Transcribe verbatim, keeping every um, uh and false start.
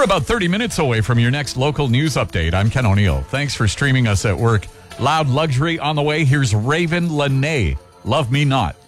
We're about thirty minutes away from your next local news update. I'm Ken O'Neill. Thanks for streaming us at work. Loud Luxury on the way. Here's Raven Lene. Love Me Not.